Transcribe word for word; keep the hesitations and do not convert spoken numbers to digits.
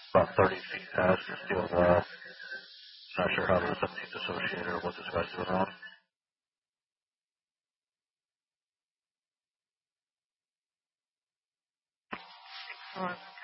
About thirty feet past your steel wall. Not sure how the seventeenth associated or what this guy's doing wrong. Excellent.